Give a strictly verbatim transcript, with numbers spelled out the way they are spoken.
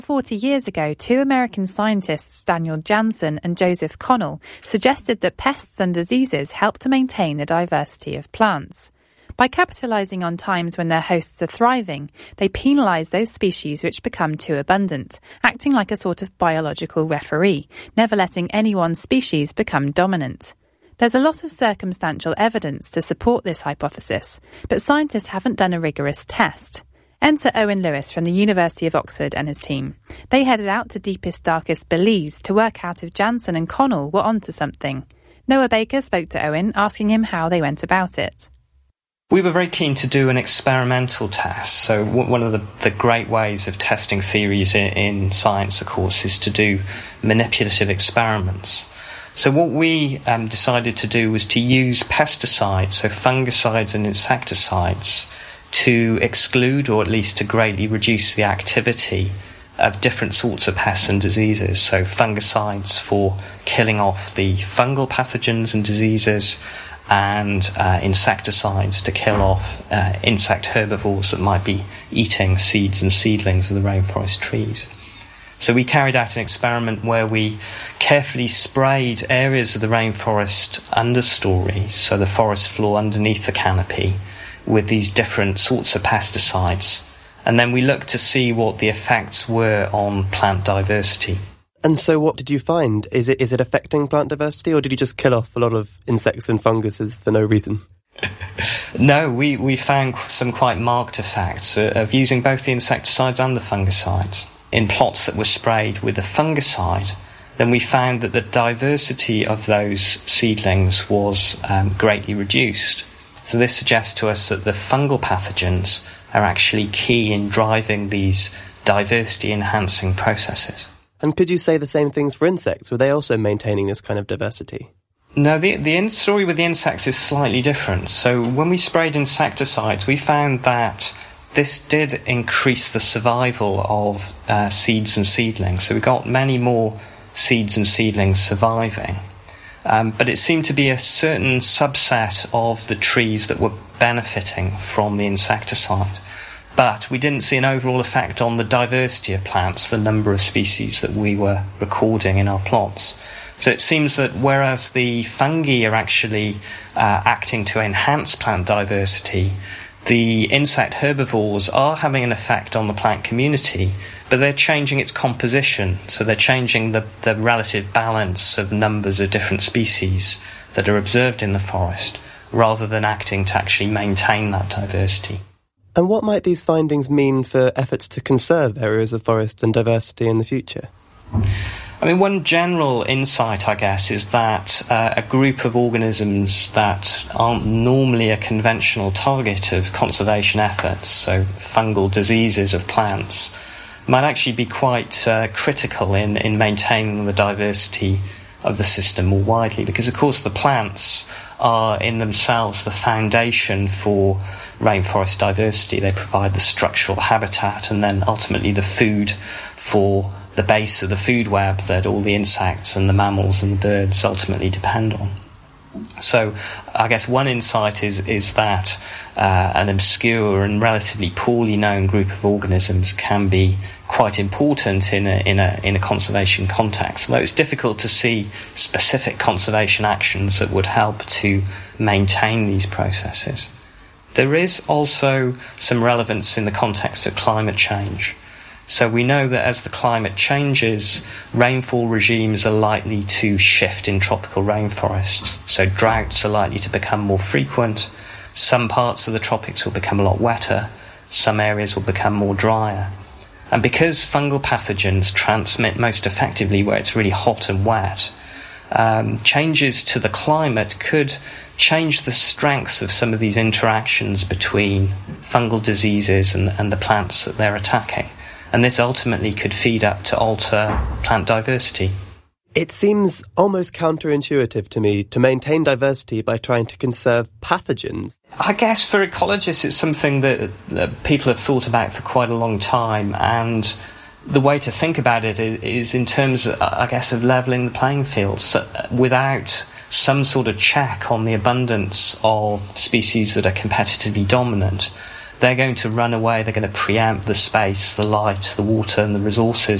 forty years ago, two American scientists, Daniel Jansen and Joseph Connell, suggested that pests and diseases help to maintain the diversity of plants. By capitalising on times when their hosts are thriving, they penalise those species which become too abundant, acting like a sort of biological referee, never letting any one species become dominant. There's a lot of circumstantial evidence to support this hypothesis, but scientists haven't done a rigorous test. Enter Owen Lewis from the University of Oxford and his team. They headed out to deepest, darkest Belize to work out if Jansen and Connell were onto something. Noah Baker spoke to Owen, asking him how they went about it. We were very keen to do an experimental test. So one of the, the great ways of testing theories in, in science, of course, is to do manipulative experiments. So what we um, decided to do was to use pesticides, so fungicides and insecticides, to exclude or at least to greatly reduce the activity of different sorts of pests and diseases. So fungicides for killing off the fungal pathogens and diseases, and uh, insecticides to kill off uh, insect herbivores that might be eating seeds and seedlings of the rainforest trees. So we carried out an experiment where we carefully sprayed areas of the rainforest understory, so the forest floor underneath the canopy, with these different sorts of pesticides. And then we looked to see what the effects were on plant diversity. And so what did you find? Is it is it affecting plant diversity, or did you just kill off a lot of insects and funguses for no reason? No, we, we found some quite marked effects of using both the insecticides and the fungicides. In plots that were sprayed with the fungicide, then we found that the diversity of those seedlings was um, greatly reduced. So this suggests to us that the fungal pathogens are actually key in driving these diversity-enhancing processes. And could you say the same things for insects? Were they also maintaining this kind of diversity? No, the, the in- story with the insects is slightly different. So when we sprayed insecticides, we found that this did increase the survival of uh, seeds and seedlings. So we got many more seeds and seedlings surviving. Um, but it seemed to be a certain subset of the trees that were benefiting from the insecticide. But we didn't see an overall effect on the diversity of plants, the number of species that we were recording in our plots. So it seems that whereas the fungi are actually uh, acting to enhance plant diversity, the insect herbivores are having an effect on the plant community, but they're changing its composition. So they're changing the, the relative balance of numbers of different species that are observed in the forest, rather than acting to actually maintain that diversity. And what might these findings mean for efforts to conserve areas of forest and diversity in the future? I mean, one general insight, I guess, is that uh, a group of organisms that aren't normally a conventional target of conservation efforts, so fungal diseases of plants, might actually be quite uh, critical in, in maintaining the diversity of the system more widely, because, of course, the plants are in themselves the foundation for rainforest diversity. They provide the structural habitat and then ultimately the food for the base of the food web that all the insects and the mammals and the birds ultimately depend on. So I guess one insight is is that uh, an obscure and relatively poorly known group of organisms can be quite important in a in a in a conservation context. Although it's difficult to see specific conservation actions that would help to maintain these processes. There is also some relevance in the context of climate change. So we know that as the climate changes, rainfall regimes are likely to shift in tropical rainforests. So droughts are likely to become more frequent. Some parts of the tropics will become a lot wetter. Some areas will become more drier. And because fungal pathogens transmit most effectively where it's really hot and wet, um, changes to the climate could change the strengths of some of these interactions between fungal diseases and, and the plants that they're attacking. And this ultimately could feed up to alter plant diversity. It seems almost counterintuitive to me to maintain diversity by trying to conserve pathogens. I guess for ecologists it's something that, that people have thought about for quite a long time, and the way to think about it is, is in terms, I guess, of levelling the playing field. So without some sort of check on the abundance of species that are competitively dominant, they're going to run away, they're going to preempt the space, the light, the water and the resources